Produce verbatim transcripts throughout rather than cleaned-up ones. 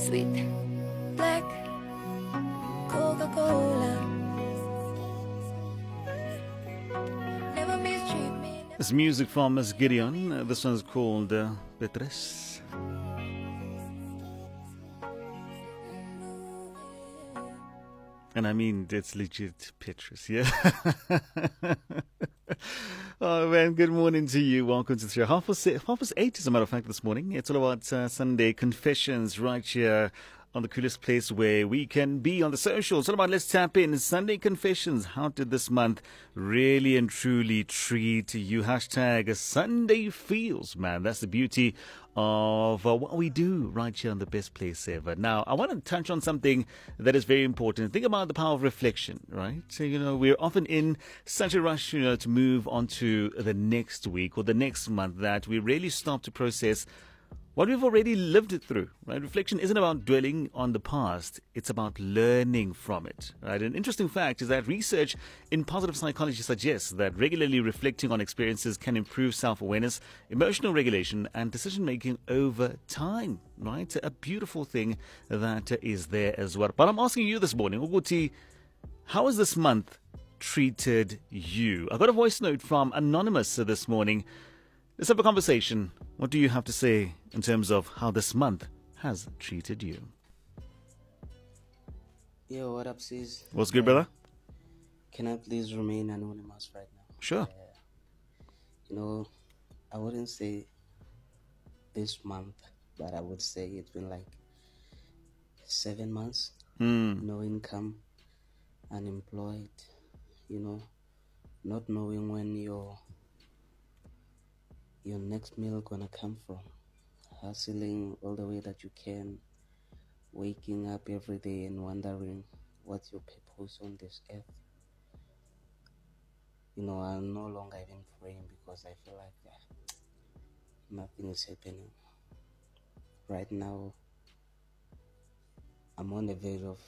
sweet black Coca-Cola. Never mistreat me. This music from Miss Gideon. Uh, this one's called uh, Petres. And I mean, it's legit Petrus, yeah? Oh, man, good morning to you. Welcome to the show. Half past, half past eight, as a matter of fact, this morning. It's all about uh, Sunday Confessions right here on the coolest place where we can be on the socials. It's all about Let's Tap In. Sunday Confessions. How did this month really and truly treat you? Hashtag Sunday Feels, man. That's the beauty of uh, what we do right here on the best place ever. Now, I want to touch on something that is very important. Think about the power of reflection, right? So, you know, we're often in such a rush, you know, to move on to the next week or the next month that we really stop to process what we've already lived through, right? Reflection isn't about dwelling on the past. It's about learning from it, right? An interesting fact is that research in positive psychology suggests that regularly reflecting on experiences can improve self-awareness, emotional regulation, and decision-making over time, right? A beautiful thing that is there as well. But I'm asking you this morning, Uguti, how has this month treated you? I got a voice note from Anonymous this morning. Let's have a conversation. What do you have to say in terms of how this month has treated you? Yo, what up, sis? What's good, brother? Can I please remain anonymous right now? Sure. Uh, you know, I wouldn't say this month, but I would say it's been like seven months. Mm. No income, unemployed, you know, not knowing when your your next meal gonna come from, hustling all the way that you can, waking up every day and wondering what's your purpose on this earth. You know, I'm no longer even praying because I feel like uh, nothing is happening. Right now, I'm on the verge of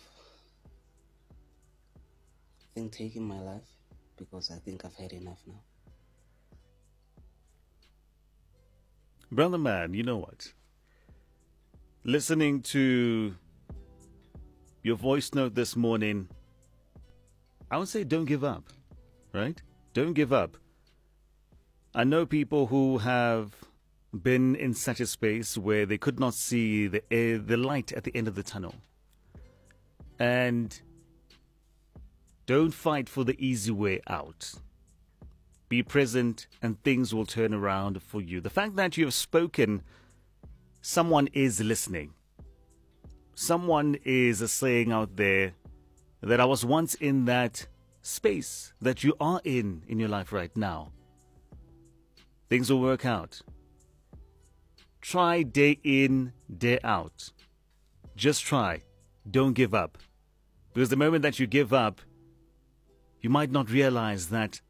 I think taking my life because I think I've had enough now. Brother man, you know what? Listening to your voice note this morning, I would say don't give up, right? Don't give up. I know people who have been in such a space where they could not see the air, the light at the end of the tunnel. And don't fight for the easy way out. Be present and things will turn around for you. The fact that you have spoken, someone is listening. Someone is saying out there that I was once in that space that you are in in your life right now. Things will work out. Try day in, day out. Just try. Don't give up. Because the moment that you give up, you might not realize that